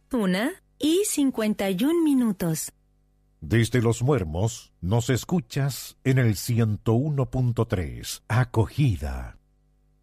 1:51. Desde Los Muermos nos escuchas en el 101.3. Acogida.